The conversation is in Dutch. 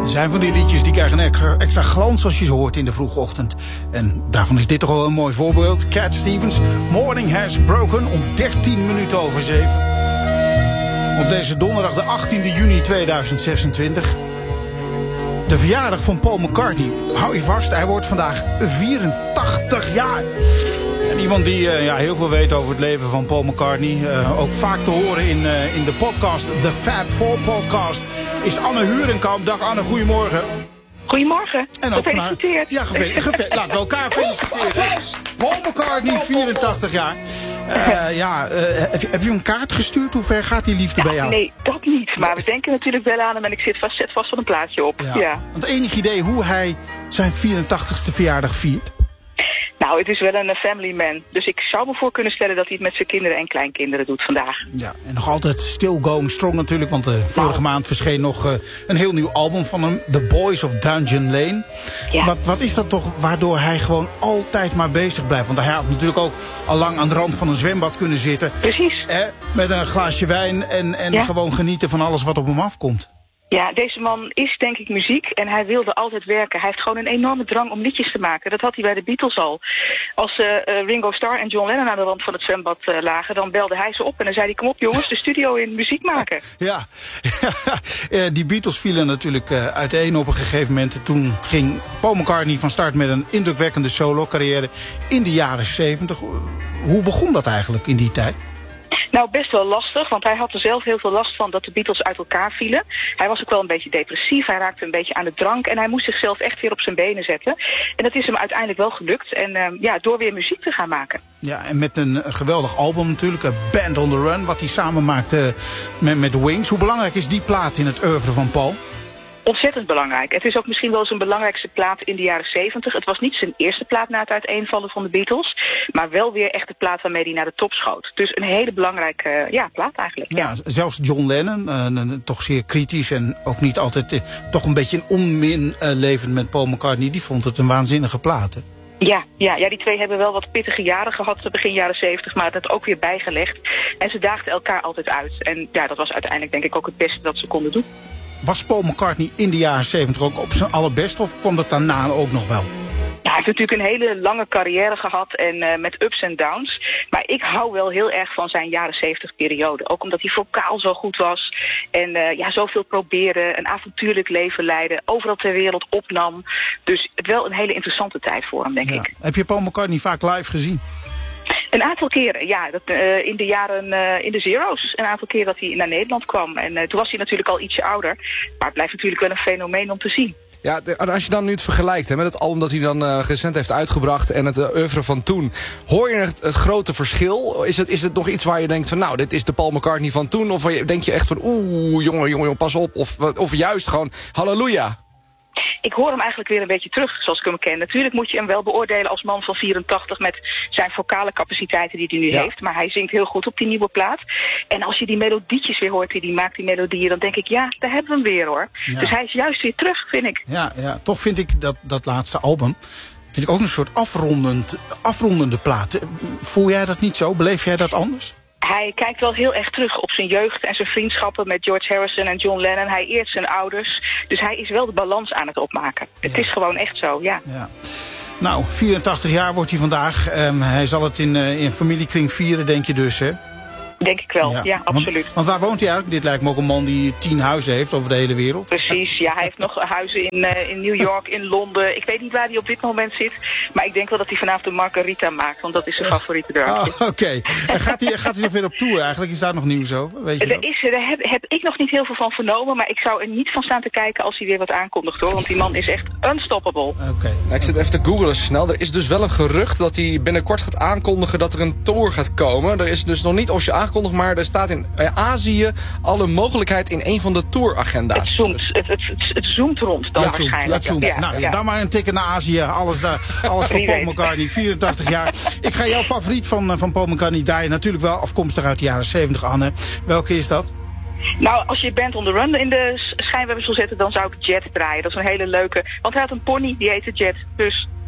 zijn van die liedjes die krijgen een extra glans als je ze hoort in de vroege ochtend. En daarvan is dit toch wel een mooi voorbeeld. Cat Stevens, Morning Has Broken, om 13 minuten over 7. Op deze donderdag de 18e juni 2026. De verjaardag van Paul McCartney. Hou je vast, hij wordt vandaag 84 jaar. En iemand die heel veel weet over het leven van Paul McCartney. Ook vaak te horen in de podcast, The Fab Four podcast, is Anne Hurenkamp. Dag Anne, goedemorgen. Goedemorgen. En ook gefeliciteerd. Ja, laten we elkaar feliciteren. Paul McCartney, 84 jaar. Heb je een kaart gestuurd? Hoe ver gaat die liefde bij jou? Nee, dat niet. Maar we denken natuurlijk wel aan hem en ik zet vast van een plaatje op. Ja. Want enig idee hoe hij zijn 84ste verjaardag viert? Nou, het is wel een family man. Dus ik zou me voor kunnen stellen dat hij het met zijn kinderen en kleinkinderen doet vandaag. Ja, en nog altijd still going strong natuurlijk. Want vorige maand verscheen nog een heel nieuw album van hem. The Boys of Dungeon Lane. Ja. Wat is dat toch waardoor hij gewoon altijd maar bezig blijft? Want hij had natuurlijk ook al lang aan de rand van een zwembad kunnen zitten. Precies. Met een glaasje wijn en gewoon genieten van alles wat op hem afkomt. Ja, deze man is denk ik muziek en hij wilde altijd werken. Hij heeft gewoon een enorme drang om liedjes te maken. Dat had hij bij de Beatles al. Als Ringo Starr en John Lennon aan de rand van het zwembad lagen, dan belde hij ze op en dan zei hij: kom op jongens, de studio in, muziek maken. Ja, die Beatles vielen natuurlijk uiteen op een gegeven moment. Toen ging Paul McCartney van start met een indrukwekkende solo-carrière in de jaren 70. Hoe begon dat eigenlijk in die tijd? Nou, best wel lastig, want hij had er zelf heel veel last van dat de Beatles uit elkaar vielen. Hij was ook wel een beetje depressief, hij raakte een beetje aan de drank en hij moest zichzelf echt weer op zijn benen zetten. En dat is hem uiteindelijk wel gelukt en door weer muziek te gaan maken. Ja, en met een geweldig album natuurlijk, Band on the Run, wat hij samen maakte met Wings. Hoe belangrijk is die plaat in het oeuvre van Paul? Ontzettend belangrijk. Het is ook misschien wel zijn belangrijkste plaat in de jaren 70. Het was niet zijn eerste plaat na het uiteenvallen van de Beatles, maar wel weer echt de plaat waarmee hij naar de top schoot. Dus een hele belangrijke plaat eigenlijk. Ja. Zelfs John Lennon, toch zeer kritisch en ook niet altijd toch een beetje een onmin levend met Paul McCartney, die vond het een waanzinnige plaat. Hè? Ja, die twee hebben wel wat pittige jaren gehad begin jaren 70, maar dat ook weer bijgelegd. En ze daagden elkaar altijd uit. En ja, dat was uiteindelijk denk ik ook het beste dat ze konden doen. Was Paul McCartney in de jaren 70 ook op zijn allerbest of kwam dat daarna ook nog wel? Ja, hij heeft natuurlijk een hele lange carrière gehad en met ups en downs. Maar ik hou wel heel erg van zijn jaren 70 periode. Ook omdat hij vocaal zo goed was en zoveel proberen, een avontuurlijk leven leiden, overal ter wereld opnam. Dus wel een hele interessante tijd voor hem, denk ik. Heb je Paul McCartney vaak live gezien? Een aantal keren, ja. In de jaren in de Zero's. Een aantal keer dat hij naar Nederland kwam. En toen was hij natuurlijk al ietsje ouder. Maar het blijft natuurlijk wel een fenomeen om te zien. Ja, als je dan nu het vergelijkt met het album dat hij dan recent heeft uitgebracht en het oeuvre van toen, hoor je het grote verschil? Is het nog iets waar je denkt van nou, dit is de Paul McCartney van toen? Of denk je echt van jongen, pas op? Of juist gewoon halleluja? Ik hoor hem eigenlijk weer een beetje terug, zoals ik hem ken. Natuurlijk moet je hem wel beoordelen als man van 84 met zijn vocale capaciteiten die hij nu heeft. Maar hij zingt heel goed op die nieuwe plaat. En als je die melodietjes weer hoort die hij maakt, die melodieën, dan denk ik, ja, daar hebben we hem weer hoor. Ja. Dus hij is juist weer terug, vind ik. Ja, toch vind ik dat laatste album vind ik ook een soort afrondende plaat. Voel jij dat niet zo? Beleef jij dat anders? Hij kijkt wel heel erg terug op zijn jeugd en zijn vriendschappen met George Harrison en John Lennon. Hij eert zijn ouders. Dus hij is wel de balans aan het opmaken. Het is gewoon echt zo, ja. Nou, 84 jaar wordt hij vandaag. Hij zal het in familiekring vieren, denk je dus, hè? Denk ik wel, ja absoluut. Want waar woont hij eigenlijk? Dit lijkt me ook een man die 10 huizen heeft over de hele wereld. Precies, ja, hij heeft nog huizen in New York, in Londen. Ik weet niet waar hij op dit moment zit, maar ik denk wel dat hij vanavond de Margarita maakt, want dat is zijn favoriete drankje. Oké. En gaat hij nog weer op tour eigenlijk? Is daar nog nieuws over? Weet je daar heb ik nog niet heel veel van vernomen, maar ik zou er niet van staan te kijken als hij weer wat aankondigt hoor, want die man is echt unstoppable. Oké. Ik zit even te googlen snel. Er is dus wel een gerucht dat hij binnenkort gaat aankondigen dat er een tour gaat komen. Er is dus nog niet officieel aangekondigd, maar er staat in Azië alle mogelijkheid in een van de touragenda's. Het zoomt rond dan waarschijnlijk. Dan maar een ticket naar Azië. Alles van Paul McCartney, 84 jaar. Ik ga jouw favoriet van Paul McCartney draaien. Natuurlijk wel afkomstig uit de jaren 70, Anne. Welke is dat? Nou, als je Band on the Run in de schijnwerpers wil zetten, dan zou ik Jet draaien. Dat is een hele leuke, want hij had een pony, die heette Jet. Dus